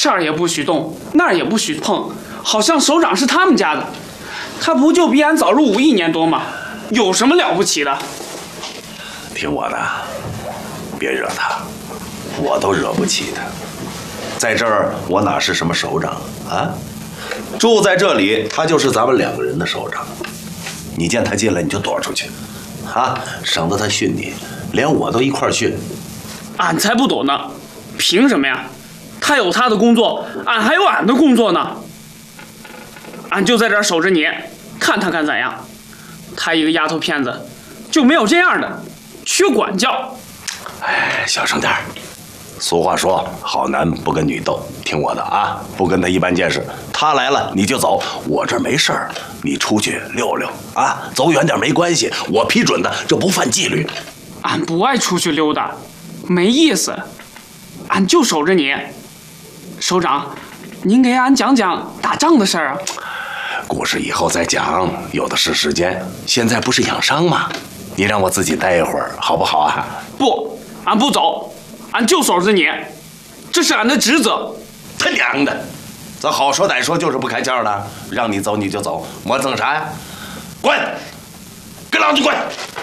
这儿也不许动，那儿也不许碰，好像首长是他们家的。他不就比俺早入伍1年多吗？有什么了不起的？ 听我的，别惹他，我都惹不起他。在这儿，我哪是什么首长啊？住在这里，他就是咱们2个人的首长。你见他进来，你就躲出去，啊，省得他训你，连我都一块训。 俺才不懂呢，凭什么呀？他有他的工作，俺还有俺的工作呢。俺就在这儿守着你，看他敢怎样。他一个丫头片子，就没有这样的，缺管教。 哎，小声点儿。俗话说，好男不跟女斗，听我的啊，不跟他一般见识。他来了你就走，我这儿没事儿，你出去溜溜啊，走远点没关系，我批准的，这不犯纪律。 俺不爱出去溜达，没意思。俺就守着你。首长，您给俺讲讲打仗的事儿啊。 故事以后再讲，有的是时间。现在不是养伤吗？你让我自己待一会儿，好不好啊？ 不，俺不走，俺就守着你，这是俺的职责。 他娘的，咱好说歹说就是不开窍的，让你走你就走，磨蹭啥呀？滚！跟老子滚！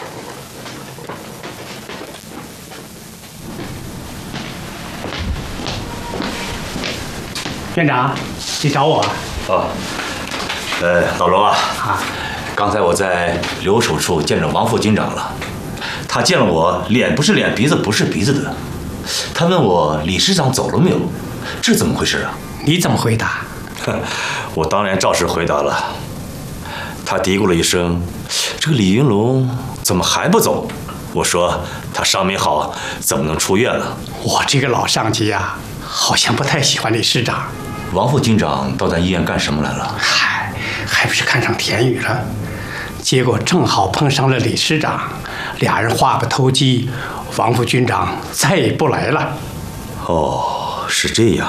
院长，你找我？ 哦，老罗啊，刚才我在留守处见着王副军长了，他见了我，脸不是脸，鼻子不是鼻子的。他问我李师长走了没有，这怎么回事啊？ 你怎么回答？ 我当然照实回答了。他嘀咕了一声：“这个李云龙怎么还不走？”我说：“他伤没好，怎么能出院了？” 我这个老上级呀，好像不太喜欢李师长。 王副军长到咱医院干什么来了？ 嗨，还不是看上田雨了，结果正好碰上了李师长，俩人话不投机，王副军长再也不来了。 哦，是这样。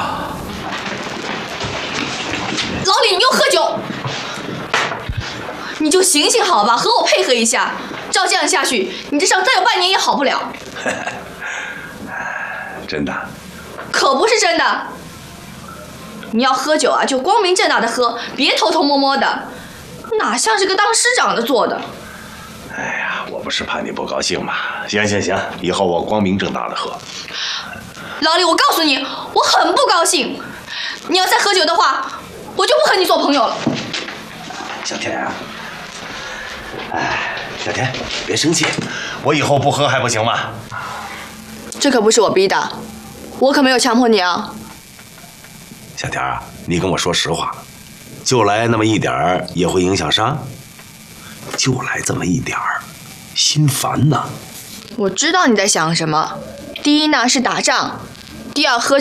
老李，你又喝酒，你就醒醒好吧，和我配合一下。照这样下去，你这伤再有半年也好不了。 真的？ 可不是真的。你要喝酒啊，就光明正大的喝，别偷偷摸摸的，哪像是个当师长的做的。 哎呀，我不是怕你不高兴嘛。行行行，以后我光明正大的喝。 老李，我告诉你，我很不高兴。你要再喝酒的话，我就不和你做朋友了。 小田啊，哎，小田，别生气，我以后不喝还不行吗？ 这可不是我逼的，我可没有强迫你啊。 小田啊，你跟我说实话，就来那么一点儿也会影响伤？就来这么一点儿，心烦呐。 我知道你在想什么。第一呢是打仗，第二喝酒。